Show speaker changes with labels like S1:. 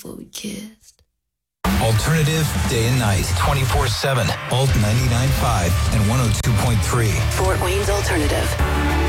S1: before we kissed.
S2: Alternative day and night, 24/7. Alt 99.5 and 102.3.
S3: Fort Wayne's Alternative.